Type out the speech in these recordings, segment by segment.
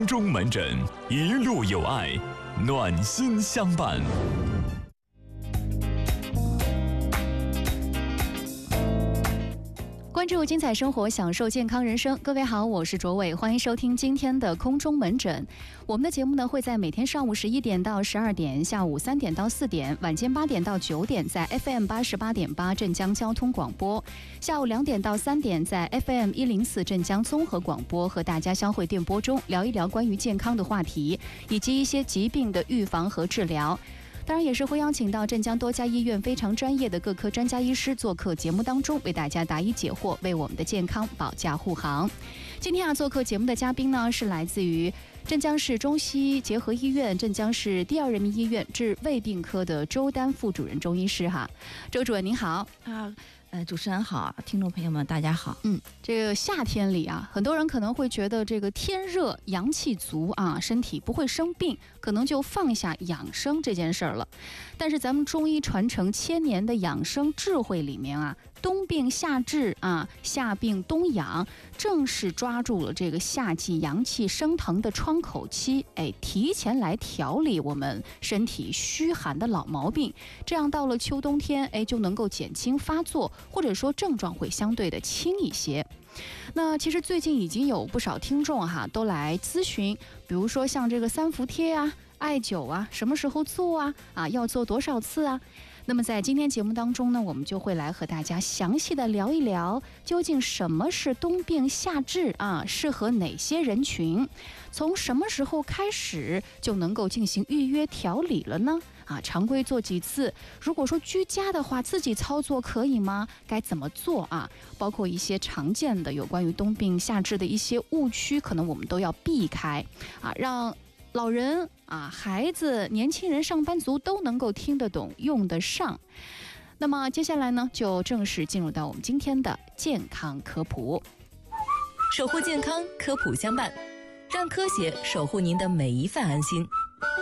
中门诊，一路有爱，暖心相伴。 关注精彩生活，享受健康人生。各位好，我是卓伟，欢迎收听今天的空中门诊。我们的节目呢会在每天上午11点到12点，下午3点到4点，晚间8点到9点在 FM 88.8镇江交通广播，下午2点到3点在 FM 104镇江综合广播，和大家相会电波中聊一聊关于健康的话题，以及一些疾病的预防和治疗。当然也是会邀请到镇江多家医院非常专业的各科专家医师做客节目当中，为大家答疑解惑，为我们的健康保驾护航。今天做客节目的嘉宾呢，是来自于镇江市中西结合医院镇江市第2人民医院治胃病科的周丹副主任中医师哈。周主任您好。 主持人好，听众朋友们大家好。 这个夏天里啊，很多人可能会觉得这个天热阳气足啊，身体不会生病，可能就放下养生这件事儿了。但是咱们中医传承千年的养生智慧里面啊，冬病夏治啊，夏病冬养，正是抓住了这个夏季阳气升腾的窗口期，提前来调理我们身体虚寒的老毛病，这样到了秋冬天，就能够减轻发作，或者说症状会相对的轻一些。那其实最近已经有不少听众都来咨询，比如说像这个三伏贴啊、艾灸啊，什么时候做啊，要做多少次啊？那么在今天节目当中呢，我们就会来和大家详细的聊一聊，究竟什么是冬病夏治啊，适合哪些人群？从什么时候开始就能够进行预约调理了呢？常规做几次？如果说居家的话，自己操作可以吗？该怎么做啊？包括一些常见的有关于冬病夏治的一些误区，可能我们都要避开让老人孩子、年轻人、上班族都能够听得懂、用得上。那么接下来呢，就正式进入到我们今天的健康科普。 守护健康，科普相伴，让科学守护您的每一份安心。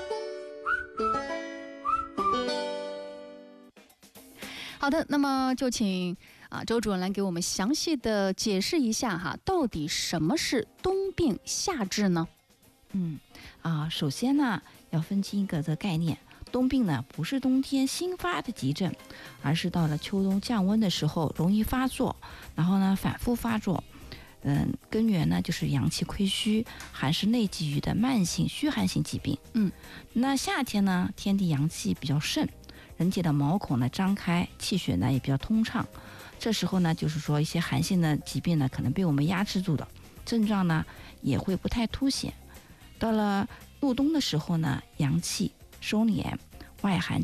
好的，那么就请周主任来给我们详细的解释一下到底什么是冬病夏治呢？ 首先呢，要分清一个的概念，冬病呢不是冬天新发的急症，而是到了秋冬降温的时候容易发作，然后呢反复发作。根源呢就是阳气亏虚、寒湿内积郁的慢性虚寒性疾病。那夏天呢，天地阳气比较盛，人体的毛孔呢张开，气血呢也比较通畅。这时候呢，就是说一些寒性的疾病呢可能被我们压制住的，症状呢也会不太凸显。到了入冬的时候呢，阳气收敛，外寒